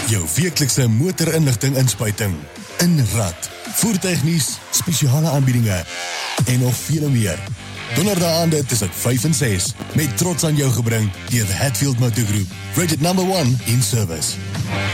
Jou weeklikse motorinligting inspuiting. In Rad. Voertuignuus, spesiale aanbiedinge en nog vele meer. Donderdaande tussen 5 en 6 met trots aan jou gebring deur the Hatfield Motor Group. Rated number 1 in service.